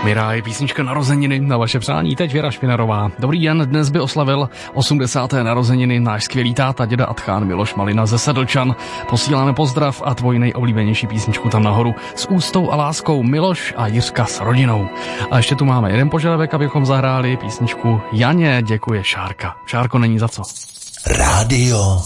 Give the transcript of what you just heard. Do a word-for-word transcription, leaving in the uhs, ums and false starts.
Miraj, písnička Narozeniny na vaše přání, teď Věra Špinarová. Dobrý den, dnes by oslavil osmdesáté narozeniny náš skvělý táta, děda a tchán Miloš Malina ze Sedlčan. Posíláme pozdrav a tvoji nejoblíbenější písničku tam nahoru s úctou a láskou Miloš a Jiřka s rodinou. A ještě tu máme jeden požadavek, abychom zahráli písničku Janě děkuje Šárka. Šárko, není za co. Rádio